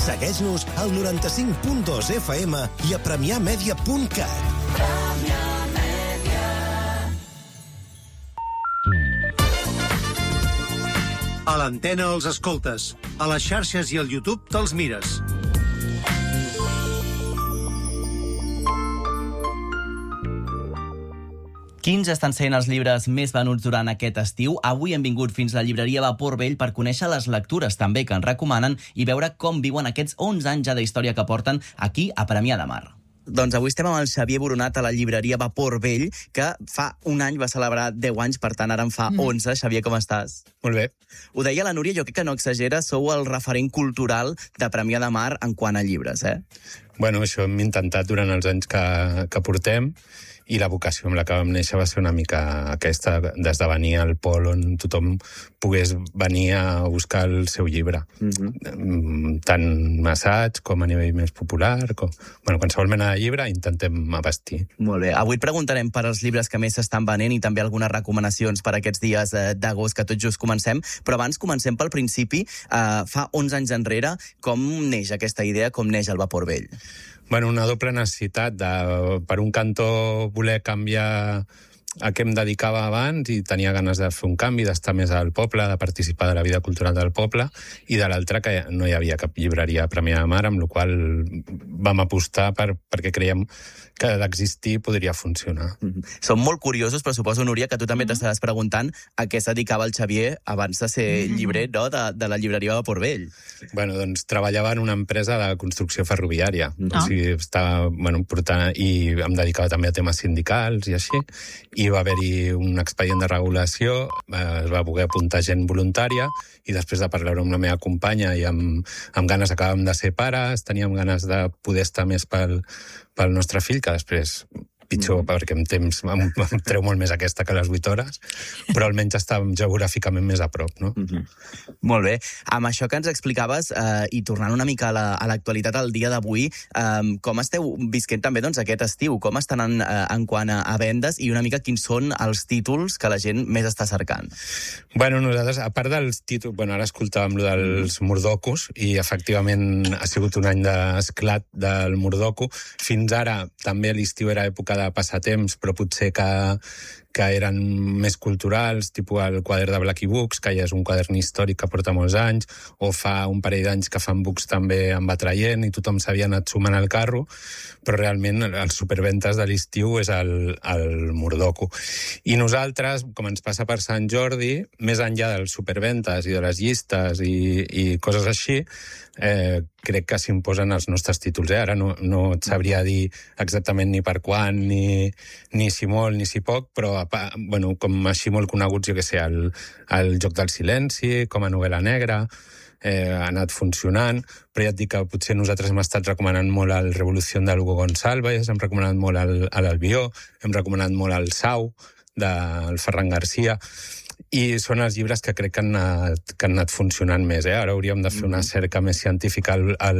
Segueix-nos al 95.2 FM i a premiamedia.cat. A l'antena els escoltes, a les xarxes i al YouTube te'ls mires. Quins estan sent els llibres més venuts durant aquest estiu? Avui hem vingut fins a la llibreria Vapor Vell per conèixer les lectures també que ens recomanen i veure com viuen aquests 11 anys ja d'història que porten aquí a Premià de Mar. Doncs avui estem amb el Xavier Boronat a la llibreria Vapor Vell, que fa un any va celebrar 10 anys, per tant ara en fa 11. Xavier, com estàs? Molt bé. Ho deia la Núria, jo crec que no exagera, sou el referent cultural de Premià de Mar en quant a llibres, eh? Bueno, això hem intentat durant els anys que portem, i la vocació amb la que vam néixer va ser una mica aquesta, d'esdevenir el pol on tothom pogués venir a buscar el seu llibre. Tant assaig com a nivell més popular. Qualsevol mena de llibre intentem abastir. Molt bé. Avui et preguntarem per els llibres que més s'estan venent i també algunes recomanacions per aquests dies d'agost que tot just comencem, però abans comencem pel principi. Fa 11 anys enrere, com neix aquesta idea, com neix el Vapor Vell? Bueno, una doble necessitat de, per un cantó, voler canviar a què em dedicava abans i tenia ganes de fer un canvi, d'estar més al poble, de participar de la vida cultural del poble, i de l'altra que no hi havia cap llibreria a Premià de Mar, amb la qual vam apostar perquè creiem que d'existir podria funcionar. Som molt curiosos, però suposo, Núria, que tu també t'estaves preguntant a què es dedicava el Xavier abans de ser llibrer, no?, de la llibreria Vapor Vell. Bueno, doncs treballava en una empresa de construcció ferroviària. O sigui, estava, portant, i em dedicava també a temes sindicals i així, i va haver-hi un expedient de regulació, es va poder apuntar gent voluntària, i després de parlar amb la meva companya i amb ganes, acabàvem de ser pares, teníem ganes de poder estar més pel nostre fill, que després pitjor, perquè en temps em treu molt més aquesta que les 8 hores, però almenys estàvem geogràficament més a prop, no? Molt bé. Amb això que ens explicaves, i tornant una mica a l'actualitat al dia d'avui, com esteu visquent també aquest estiu? Com estan en quant a vendes i una mica quins són els títols que la gent més està cercant? Bueno, nosaltres, a part dels títols, ara escoltàvem lo dels Murdocos, i efectivament ha sigut un any d'esclat del Murdoco. Fins ara també l'estiu era època de passatemps, però potser que eren més culturals, tipus el quadern de Blacky Books, que ja és un quadern històric que porta molts anys, o fa un parell d'anys que Fan Books també en va traient, i tothom s'havia anat sumant al carro, però realment els superventes de l'estiu és el Murdoco. I nosaltres, com ens passa per Sant Jordi, més enllà dels superventes i de les llistes i coses així, crec que s'imposen els nostres títols. Ara no et sabria dir exactament ni per quan, ni si molt, ni si poc, però com així molt coneguts, jo què sé, el Joc del Silenci, com a novel·la negra, ha anat funcionant, però ja et dic que potser nosaltres hem estat recomanant molt el Revolució de Hugo Gonçalves, hem recomanat molt l'Albió, hem recomanat molt el Sau, del Ferran Garcia, i són els llibres que crec que han anat funcionant més. Ara hauríem de fer una cerca més científica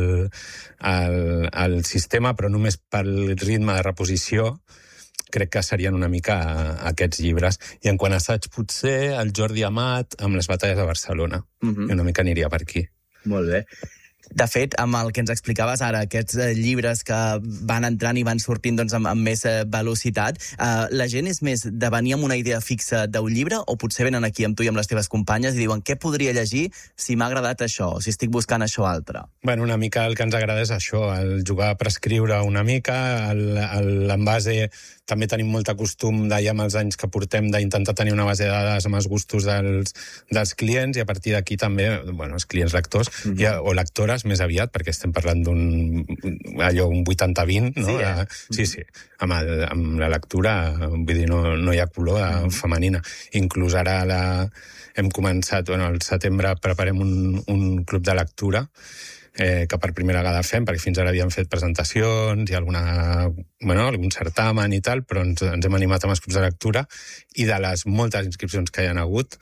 al sistema, però només pel ritme de reposició crec que serien una mica aquests llibres. I en quant a assaig, potser el Jordi Amat amb les batalles de Barcelona. I una mica aniria per aquí. Molt bé. De fet, amb el que ens explicaves ara, aquests llibres que van entrant i van sortint amb més velocitat, la gent és més de venir amb una idea fixa d'un llibre o potser venen aquí amb tu i amb les teves companyes i diuen què podria llegir si m'ha agradat això o si estic buscant això altre? Bueno, una mica el que ens agrada és això, el jugar a prescriure una mica, l'envase. També tenim molt costum, ja amb els anys que portem, d'intentar tenir una base de dades amb els gustos dels clients, i a partir d'aquí també, els clients lectors, o lectores més aviat, perquè estem parlant un 80-20, no? Sí. Amb la lectura, vull dir, no hi ha color femenina. Inclús ara hem començat, al setembre preparem un club de lectura, que per primera vegada fem, perquè fins ara havíem fet presentacions i algun certamen i tal, però ens hem animat amb els clubs de lectura, i de les moltes inscripcions que hi ha hagut,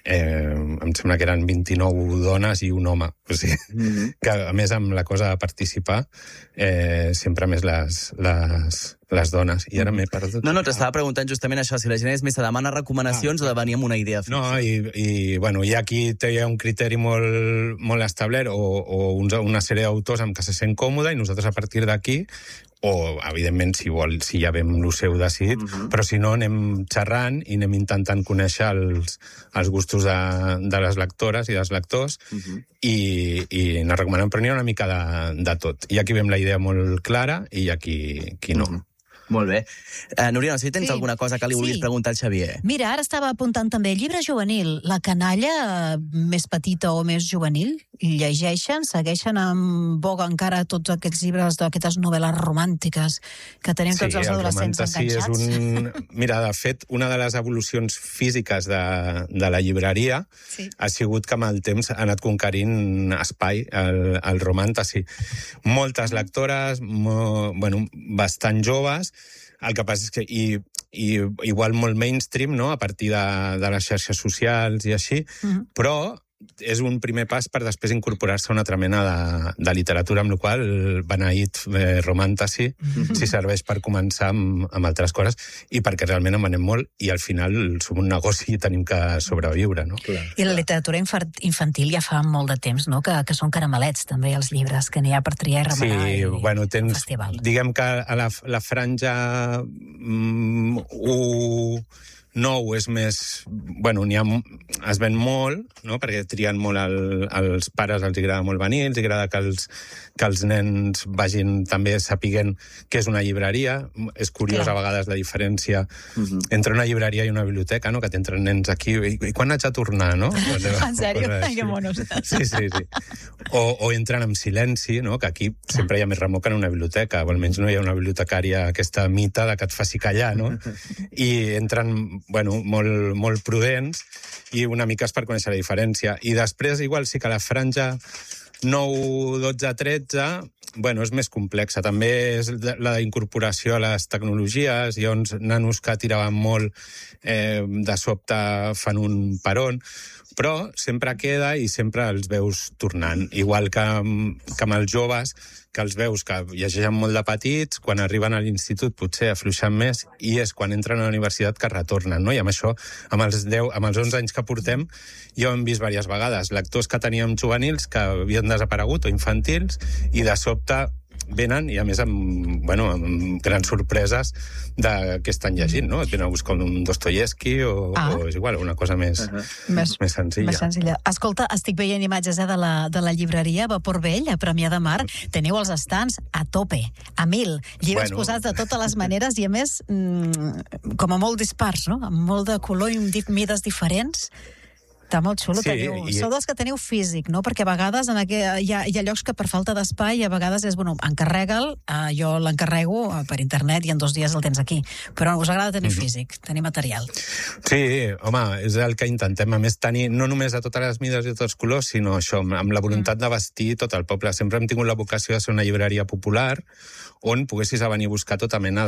em sembla que eren 29 dones i un home. O sigui, que a més amb la cosa de participar, sempre més les dones. I ara m'he perdut. No, t'estava preguntant justament això, si la gent és més se demana recomanacions o de venir amb una idea fixa. No, i bueno, hi ha qui té un criteri molt establert o una sèrie d'autors amb què se sent còmode i nosaltres a partir d'aquí, o evidentment si ja vam el seu decidit, però si no anem xerrant i anem intentant conèixer els gustos de les lectores i dels lectors i anar recomanant, però n'hi ha una mica de tot. Hi ha qui ve amb la idea molt clara i hi ha qui no. Molt bé. Núria, no sé si tens alguna cosa que li vulguis preguntar al Xavier. Mira, ara estava apuntant també llibre juvenil. La canalla més petita o més juvenil llegeixen, segueixen en boga encara tots aquests llibres d'aquestes novel·les romàntiques que tenim tots els adolescents enganxats? Mira, de fet, una de les evolucions físiques de la llibreria ha sigut que amb el temps ha anat conquerint espai el romàntasi. Moltes lectores, bastant joves. El que passa és que igual molt mainstream, no?, a partir de les xarxes socials i així, però és un primer pas per després incorporar-se a una altra mena de literatura, amb la qual beneït romàntasi si serveix per començar amb altres coses i perquè realment en venem molt i al final som un negoci i tenim que sobreviure, no? I la literatura infantil ja fa molt de temps, no?, que són caramelets també els llibres, que n'hi ha per triar i remenar. Sí, bueno, tens, diguem que a la franja 9 és més... Bueno, es ven molt, no?, perquè trien molt als pares, els agrada molt venir, els agrada que els nens vagin també sapiguen què és una llibreria. És curiós a vegades la diferència entre una llibreria i una biblioteca, no?, que t'entren nens aquí i quan haig de tornar, no? En sèrio? Que monos. Sí. O entren amb silenci, no?, que aquí sempre hi ha més remor que en una biblioteca, o almenys no hi ha una bibliotecària aquesta mita de que et faci callar, no? I entren molt prudents i una mica és per conèixer la diferència. I després, igual, sí que la franja 9, 12, 13, és més complexa. També és la incorporació a les tecnologies. Hi ha uns nanos que tiraven molt, de sobte fan un peron, però sempre queda i sempre els veus tornant. Igual que amb els joves, que els veus que llegeixen molt de petits, quan arriben a l'institut potser afluixen més, i és quan entren a la universitat que retornen, no? I amb això, amb els 11 anys que portem, ja ho hem vist diverses vegades. Lectors que teníem juvenils que havien desaparegut o infantils, i de sobte venen, i a més amb grans sorpreses de què estan llegint, no? Et venen a buscar un Dostoievski o és igual, una cosa més senzilla. Més senzilla. Escolta, estic veient imatges de la llibreria Vapor Vell, a Premià de Mar. Teniu els estants a tope, a 1000. Llibres posats de totes les maneres i, a més, com a molt dispars, no? Amb molt de color i mides diferents. Està molt xulo. Sou dels que teniu físic, no? Perquè a vegades hi ha llocs que per falta d'espai a vegades és, encarrega'l, jo l'encarrego per internet i en 2 dies el tens aquí. Però us agrada tenir físic, tenir material. Sí, home, és el que intentem. A més, tenir no només de totes les mides i de tots els colors, sinó això, amb la voluntat de vestir tot el poble. Sempre hem tingut la vocació de ser una llibreria popular on poguessis venir a buscar tota mena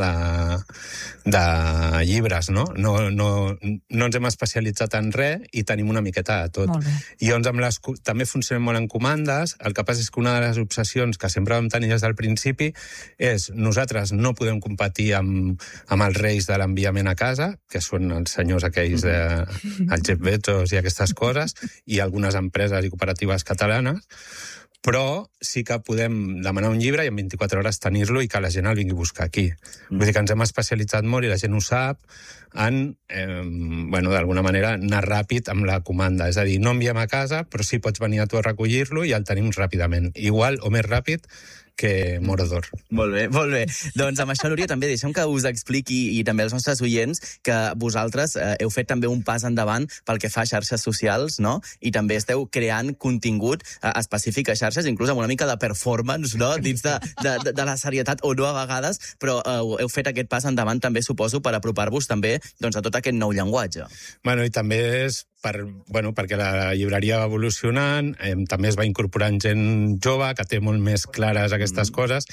de llibres, no? No ens hem especialitzat en res i tenim una miqueta de tot. I llavors també funcionem molt en comandes. El que passa és que una de les obsessions que sempre vam tenir des del principi és nosaltres no podem competir amb els reis de l'enviament a casa, que són els senyors aquells el Jeff Bezos i aquestes coses, i algunes empreses i cooperatives catalanes, però sí que podem demanar un llibre i en 24 hores tenir-lo i que la gent el vingui a buscar aquí. Vull dir que ens hem especialitzat molt, i la gent ho sap, en, d'alguna manera, anar ràpid amb la comanda. És a dir, no enviem a casa, però sí pots venir a tu a recollir-lo i el tenim ràpidament. Igual o més ràpid que Mordor. Molt bé. Doncs amb això, Núria, també deixem que us expliqui, i també als nostres oients, que vosaltres heu fet també un pas endavant pel que fa a xarxes socials, no? I també esteu creant contingut específic a xarxes, inclús amb una mica de performance, no?, dins de la serietat, o no a vegades, però heu fet aquest pas endavant també, suposo, per apropar-vos també a tot aquest nou llenguatge. I també és perquè la llibreria va evolucionant, també es va incorporant gent jove que té molt més clares aquestes coses.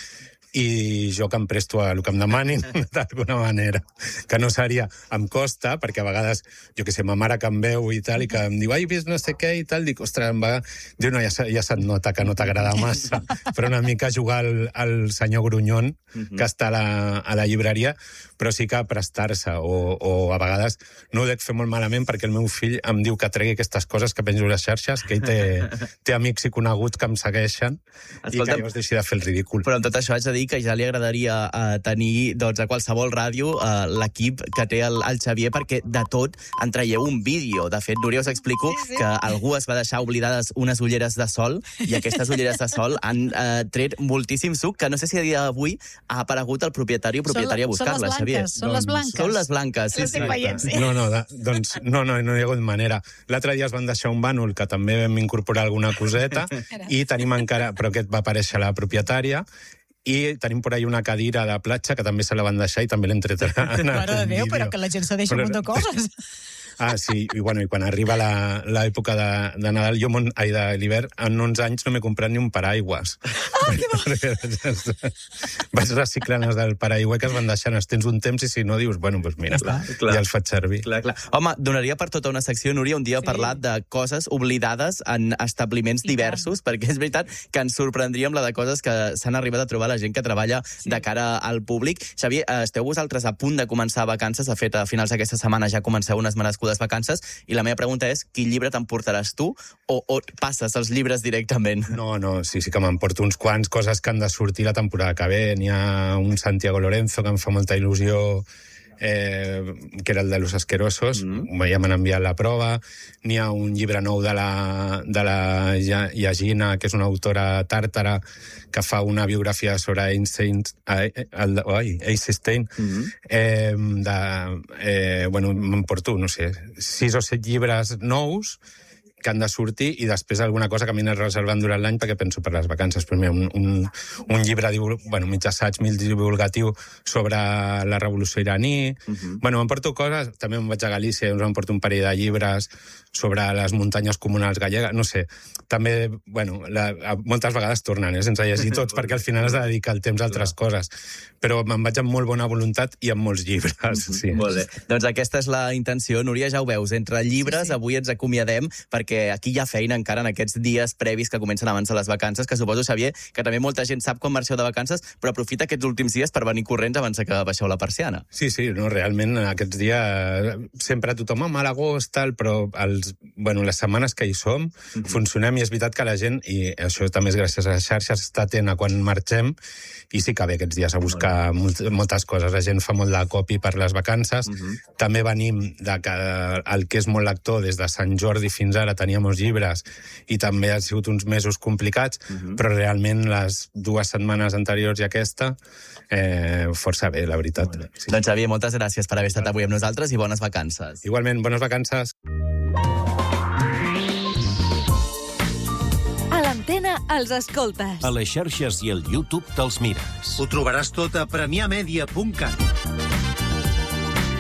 i jo que em presto a el que em demanin, d'alguna manera. Que no seria... Em costa, perquè a vegades, jo que sé, ma mare que em veu i tal, i que em diu, he vist no sé què i tal, dic, ostres, diu, no, ja se't nota que no t'agrada massa, però una mica jugar al senyor Grunyon, que està a la llibreria, però sí que prestar-se, o a vegades no ho dec fer molt malament perquè el meu fill em diu que tregui aquestes coses que penjo a les xarxes, que ell té amics i coneguts que em segueixen, i que llavors deixi de fer el ridícul. Però amb tot això haig de dir que ja li agradaria tenir doncs, a qualsevol ràdio l'equip que té el Xavier, perquè de tot en traieu un vídeo. De fet, Núria, us explico que algú es va deixar oblidades unes ulleres de sol, i aquestes ulleres de sol han tret moltíssim suc, que no sé si a dia d'avui ha aparegut el propietari o propietària a buscar-la, Xavier. Són les blanques. Són les blanques, sí. No hi ha hagut manera. L'altre dia es van deixar un bànol, que també vam incorporar alguna coseta, i tenim encara... Però aquest va aparèixer la propietària, i tenim por ahí una cadira de platja que també se la van deixar i també l'hem tret en Mare de Déu, però que la gent se deixa un munt de coses. Sí, i quan arriba l'època de Nadal, de l'hivern, en uns anys no m'he comprat ni un paraigües. Que bo! Vaig reciclant els del paraigües que es van deixant, els tens un temps i si no dius, bueno, doncs mira, ja els faig servir. Clar. Home, donaria per tota una secció, Núria, un dia parlat de coses oblidades en establiments diversos, perquè és veritat que ens sorprendria amb la de coses que s'han arribat a trobar la gent que treballa de cara al públic. Xavier, esteu vosaltres a punt de començar vacances? De fet, a finals d'aquesta setmana ja comenceu unes merescudes vacances, i la meva pregunta és, quin llibre t'emportaràs tu, o passes els llibres directament? No, sí que m'emporto uns quants, coses que han de sortir la temporada que ve. N'hi ha un Santiago Lorenzo que em fa molta il·lusió, que era el de Los Asquerosos, ja m'han enviat la prova. N'hi ha un llibre nou de la Yagina, que és una autora tàrtara, que fa una biografia sobre Einstein, m'emporto, no sé, 6 o 7 llibres nous que han de sortir, i després alguna cosa que m'he anat reservant durant l'any perquè penso per les vacances. Però mira, un llibre, mig assaig, mig divulgatiu sobre la revolució iraní. M'emporto coses, també me'n vaig a Galícia, m'emporto un parell de llibres sobre les muntanyes comunals gallegues, no sé. També, moltes vegades tornen, sense llegir tots, perquè al final has de dedicar el temps a altres coses. Però me'n vaig amb molt bona voluntat i amb molts llibres, sí. Molt bé. Doncs aquesta és la intenció. Núria, ja ho veus, entre llibres, avui ens acomiadem, perquè aquí hi ha feina encara en aquests dies previs que comencen abans de les vacances, que suposo, Xavier, que també molta gent sap quan marxeu de vacances, però aprofita aquests últims dies per venir corrents abans que baixeu la persiana. Sí, no, realment aquests dies sempre tothom a l'agost, tal, però les setmanes que hi som funcionem, i és veritat que la gent, i això també és gràcies a les xarxes, està atent a quan marxem, i sí que ve aquests dies a buscar moltes coses. La gent fa molt de copy per les vacances. També venim el que és molt lector, des de Sant Jordi fins ara tenia molts llibres, i també han sigut uns mesos complicats, però realment les 2 setmanes anteriors i aquesta, força bé, la veritat. Sí. Doncs, Xavier, moltes gràcies per haver estat avui amb nosaltres i bones vacances. Igualment, bones vacances. A l'antena els escoltes. A les xarxes i al YouTube te'ls mires. Ho trobaràs tot a premiamedia.cat.